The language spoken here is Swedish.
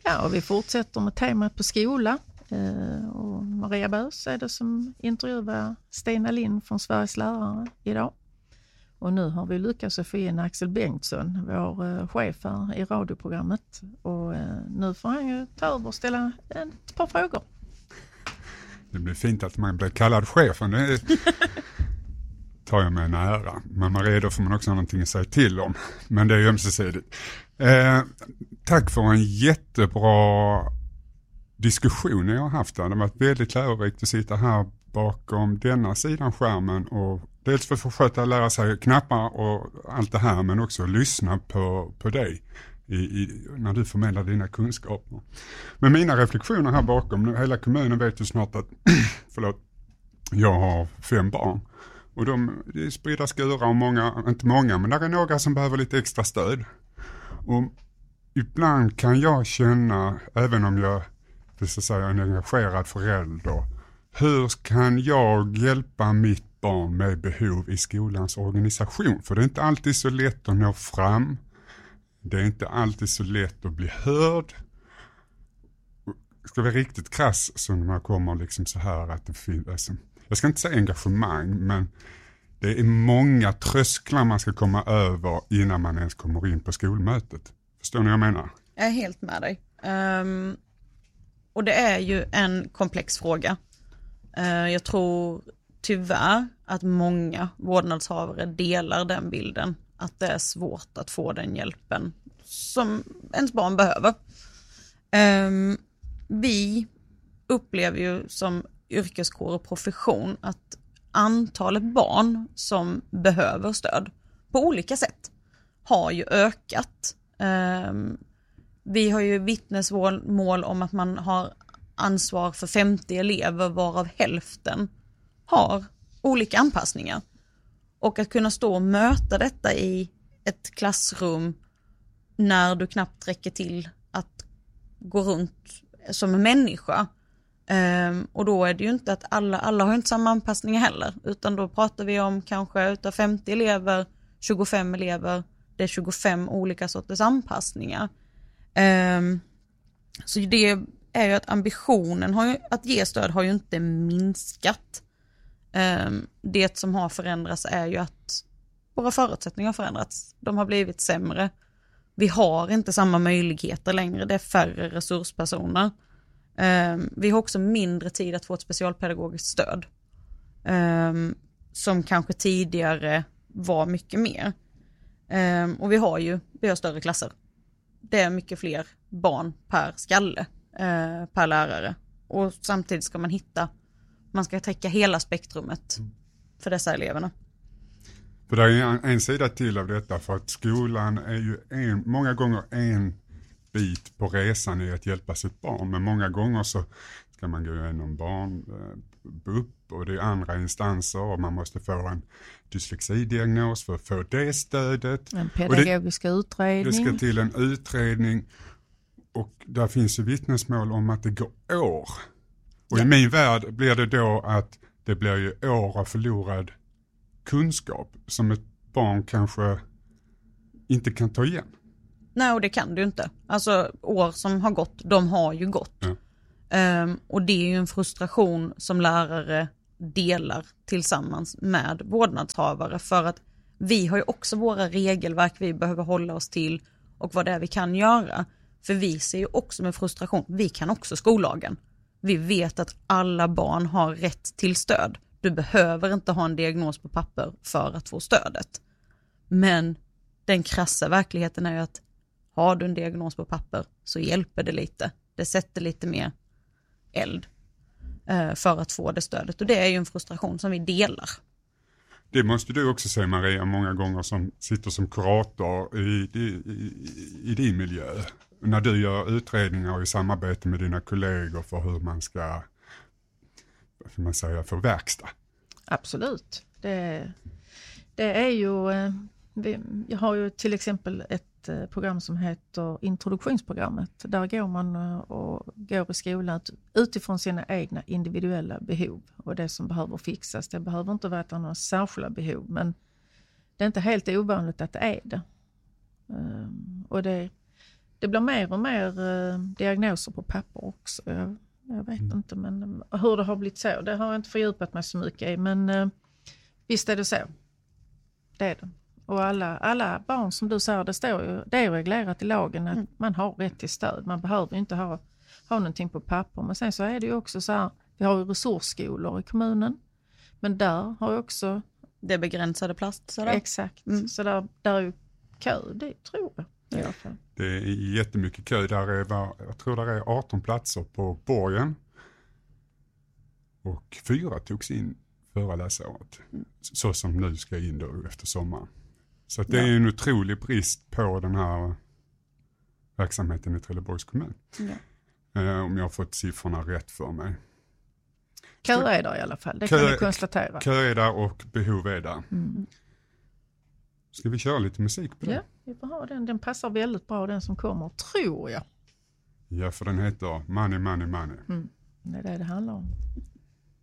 Ja, och vi fortsätter med temat på skola. Och Maria Bös är det som intervjuar Stina Lind från Sveriges lärare idag. Och nu har vi lyckats få in Axel Bengtsson, vår chef här i radioprogrammet. Och nu får han ju ta över och ställa ett par frågor. Det blir fint att man blir kallad chefen. Det tar jag med nära. Men Maria, då får man också ha någonting att säga till om. Men det är ju ömsesidigt. Tack för en jättebra diskussion jag har haft där. Det har varit väldigt lärorikt att sitta här bakom denna sidan skärmen och dels för att försöka lära sig knappar och allt det här, men också lyssna på dig när du förmedlar dina kunskaper. Men mina reflektioner här bakom, hela kommunen vet ju snart att jag har 5 barn. Och det är spridda skurar och många, inte många, men där är några som behöver lite extra stöd. Och ibland kan jag känna, även om jag är en engagerad förälder, hur kan jag hjälpa mitt barn med behov i skolans organisation? För det är inte alltid så lätt att nå fram. Det är inte alltid så lätt att bli hörd. Ska vara riktigt krass så när man kommer liksom så här att det finns, alltså, jag ska inte säga engagemang, men det är många trösklar man ska komma över innan man ens kommer in på skolmötet. Förstår ni vad jag menar? Jag är helt med dig. Och det är ju en komplex fråga. Jag tror tyvärr att många vårdnadshavare delar den bilden. Att det är svårt att få den hjälpen som ens barn behöver. Vi upplever ju som yrkeskår och profession att antalet barn som behöver stöd på olika sätt har ju ökat. Vi har ju vittnesmål om att man har ansvar för 50 elever varav hälften har olika anpassningar. Och att kunna stå och möta detta i ett klassrum när du knappt räcker till att gå runt som en människa. Och då är det ju inte att alla har inte samma anpassningar heller. Utan då pratar vi om kanske utav 50 elever, 25 elever. Det är 25 olika sorters anpassningar. Så det är ju att ambitionen att ge stöd har ju inte minskat. Det som har förändrats är ju att våra förutsättningar har förändrats. De har blivit sämre. Vi har inte samma möjligheter längre. Det är färre resurspersoner. Vi har också mindre tid att få ett specialpedagogiskt stöd. Som kanske tidigare var mycket mer. Och vi har större klasser. Det är mycket fler barn per skalle, per lärare. Och samtidigt ska man ska täcka hela spektrumet för dessa eleverna. För det är en sida till av detta, för att skolan är ju många gånger en bit på resan i att hjälpa sitt barn. Men många gånger så ska man gå igenom BUP och det är andra instanser och man måste få en dyslexidiagnos för att få det stödet. En pedagogisk utredning. Det ska till en utredning och där finns ju vittnesmål om att det går år. Och i min värld blir det då att det blir ju år av förlorad kunskap som ett barn kanske inte kan ta igen. Nej, och det kan du inte. Alltså år som har gått, de har ju gått. Ja. Och det är ju en frustration som lärare delar tillsammans med vårdnadshavare, för att vi har ju också våra regelverk vi behöver hålla oss till och vad det är vi kan göra. För vi ser ju också med frustration, vi kan också skollagen. Vi vet att alla barn har rätt till stöd. Du behöver inte ha en diagnos på papper för att få stödet. Men den krassa verkligheten är ju att har du en diagnos på papper så hjälper det lite. Det sätter lite mer eld för att få det stödet. Och det är ju en frustration som vi delar. Det måste du också säga, Maria, många gånger som sitter som kurator i din miljö. När du gör utredningar i samarbete med dina kollegor för hur man ska förverksta. Absolut. Det är ju, jag har ju till exempel ett program som heter introduktionsprogrammet. Där går man och går i skolan utifrån sina egna individuella behov och det som behöver fixas. Det behöver inte vara att det har några särskilda behov, men det är inte helt ovanligt att det är det. Och det det blir mer och mer diagnoser på papper också. Jag vet inte, men hur det har blivit så, det har jag inte fördjupat mig så mycket i. Men visst är det så. Det är det. Och alla barn som du säger, det är reglerat i lagen att man har rätt till stöd. Man behöver inte ha någonting på papper. Men sen så är det ju också så här, vi har ju resursskolor i kommunen. Men där har ju också... Det är begränsade platser. Exakt. Så där är ju kö, det tror jag i alla fall. Det är jättemycket kö. Jag tror där är 18 platser på Borgen. Och 4 togs in förra läsåret. Så som nu ska in då efter sommaren. Så att det är en otrolig brist på den här verksamheten i Trelleborgs kommun. Ja. Om jag har fått siffrorna rätt för mig. Kö är där i alla fall, det kan vi konstatera. Kö är där och behov är där. Ska vi köra lite musik på det? Ja, vi får ha den. Den passar väldigt bra, den som kommer, tror jag. Ja, för den heter Money, Money, Money. Det är det handlar om.